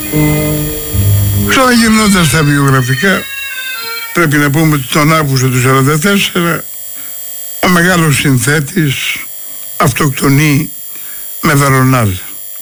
Ξαναγυρνώντας τα βιογραφικά, πρέπει να πούμε ότι τον Αύγουστο του 1944 ο μεγάλος συνθέτης αυτοκτονεί με βαρονάζ.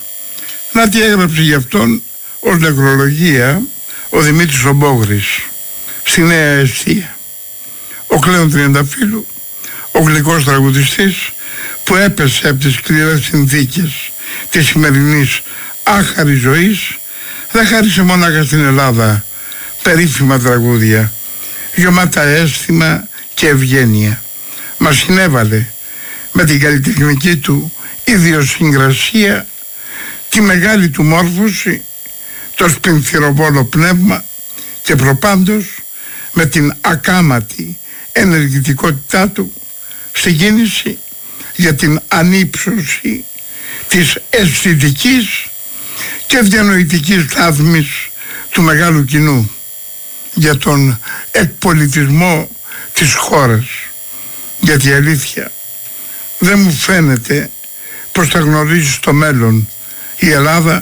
Να τι έγραψε γι' αυτόν ως νεκρολογία ο Δημήτρης ο Μπόγρης στη Νέα Εστία. Ο Κλέον Τριανταφύλου, ο γλυκός τραγουδιστής που έπεσε από τις σκληρές συνθήκες της σημερινής άχαρης ζωής, δεν χάρισε μόναχα στην Ελλάδα περίφημα τραγούδια γεμάτα αίσθημα και ευγένεια. Μας συνέβαλε με την καλλιτεχνική του ιδιοσυγκρασία, τη μεγάλη του μόρφωση, το σπινθυροβόλο πνεύμα και προπάντως με την ακάματη ενεργητικότητά του στην κίνηση για την ανύψωση της αισθητικής και διανοητικής στάθμης του μεγάλου κοινού, για τον εκπολιτισμό της χώρας. Γιατί η αλήθεια δεν μου φαίνεται πως θα γνωρίζει στο μέλλον η Ελλάδα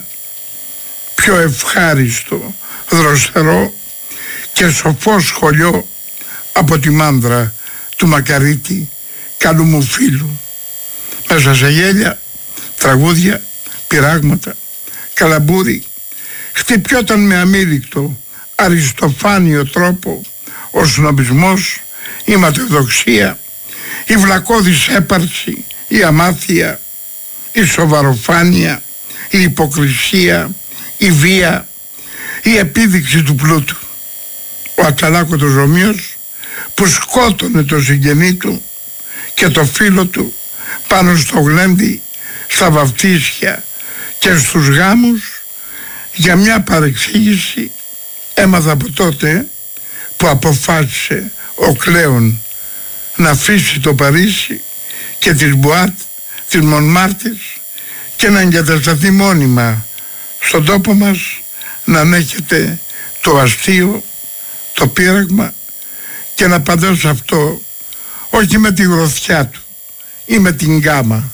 πιο ευχάριστο, δροσερό και σοφό σχολείο από τη μάνδρα του Μακαρίτη, καλού μου φίλου. Μέσα σε γέλια, τραγούδια, πειράγματα, καλαμπούρι, χτυπιόταν με αμήλικτο αριστοφάνιο τρόπο ο σνобισμός, η ματαιοδοξία, η βλακώδης έπαρση, η αμάθεια, η σοβαροφάνεια, η υποκρισία, η βία, η επίδειξη του πλούτου. Ο ατσαλάκωτος Ρωμίος που σκότωνε το συγγενή του και το φίλο του πάνω στο γλέντι, στα βαφτίσια και στους γάμους, για μια παρεξήγηση έμαθα από τότε που αποφάσισε ο Κλέον να αφήσει το Παρίσι και τις Μπουάτ της Μονμάρτης και να εγκατασταθεί μόνιμα στον τόπο μας, να ανέχεται το αστείο, το πείραγμα και να απαντώ σε αυτό όχι με τη γροθιά του ή με την γκάμα,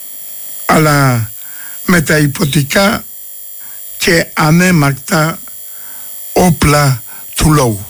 αλλά με τα υποτικά και ανέμακτα όπλα του λόγου.